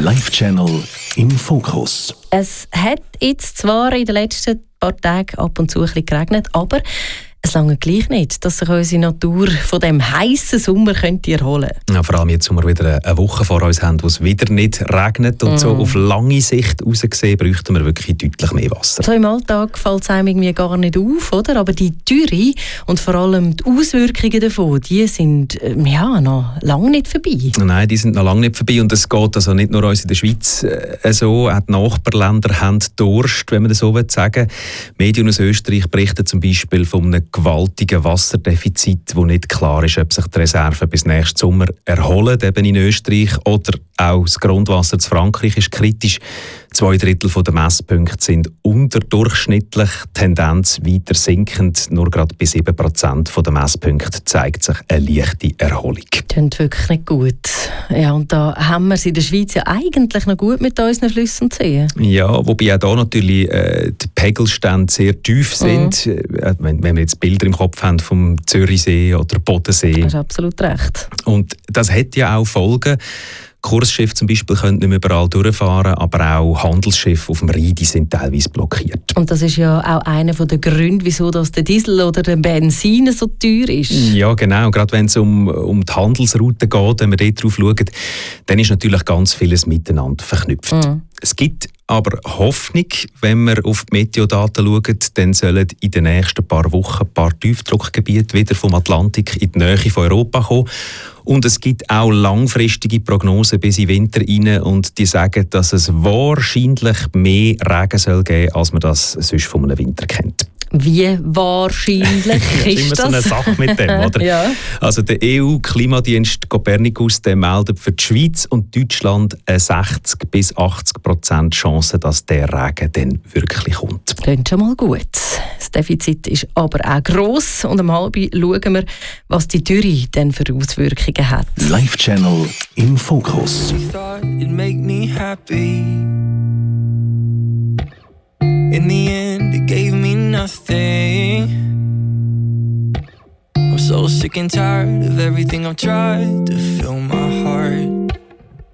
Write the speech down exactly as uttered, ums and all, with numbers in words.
Live-Channel im Fokus. Es hat jetzt zwar in den letzten paar Tagen ab und zu ein bisschen geregnet, aber es lange gleich nicht, dass sich unsere Natur von dem heißen Sommer könnte erholen könnte. Ja, vor allem jetzt, wo wir wieder eine Woche vor uns haben, wo es wieder nicht regnet. Und mm. so auf lange Sicht rausgesehen, bräuchten wir wirklich deutlich mehr Wasser. So im Alltag fällt es einem irgendwie gar nicht auf, oder? Aber die Dürre und vor allem die Auswirkungen davon, die sind äh, ja, noch lange nicht vorbei. Nein, die sind noch lange nicht vorbei. Und es geht also nicht nur uns in der Schweiz äh, so. Auch die Nachbarländer haben Durst, wenn man das so sagen will. Medien aus Österreich berichten zum Beispiel von einem gewaltigen Wasserdefizit, wo nicht klar ist, ob sich die Reserven bis nächsten Sommer erholen, eben in Österreich. Oder auch das Grundwasser zu Frankreich ist kritisch. Zwei Drittel der Messpunkte sind unterdurchschnittlich, Tendenz weiter sinkend. Nur gerade bei sieben Prozent der Messpunkte zeigt sich eine leichte Erholung. Das klingt wirklich nicht gut. Ja, und da haben wir es in der Schweiz ja eigentlich noch gut mit unseren Flüssen und Seen. Ja, wobei auch da natürlich äh, die Pegelstände sehr tief sind. Mhm. Äh, wenn, wenn wir jetzt Bilder im Kopf haben vom Zürichsee oder Bodensee. Hast absolut recht. Und das hat ja auch Folgen. Kursschiffe zum Beispiel können nicht mehr überall durchfahren, aber auch Handelsschiffe auf dem Rhein die sind teilweise blockiert. Und das ist ja auch einer der Gründe, wieso das der Diesel oder der Benzin so teuer ist. Ja, genau. Gerade wenn es um, um die Handelsroute geht, wenn wir dort drauf schauen, dann ist natürlich ganz vieles miteinander verknüpft. Mhm. Es gibt aber Hoffnung, wenn wir auf die Meteodaten schauen, dann sollen in den nächsten paar Wochen ein paar Tiefdruckgebiete wieder vom Atlantik in die Nähe von Europa kommen. Und es gibt auch langfristige Prognosen bis in den Winter rein und die sagen, dass es wahrscheinlich mehr Regen soll geben, als man das sonst von einem Winter kennt. Wie wahrscheinlich ist, ist immer das? so eine Sache mit dem, oder? Ja. Also der E U-Klimadienst Copernicus der meldet für die Schweiz und Deutschland eine sechzig bis achtzig Prozent Chance, dass der Regen dann wirklich kommt. Klingt schon mal gut. Das Defizit ist aber auch gross und um halb schauen wir, was die Dürre dann für Auswirkungen hat. Live-Channel im Fokus. In the end, it gave me nothing. I'm so sick and tired of everything I've tried to fill my heart.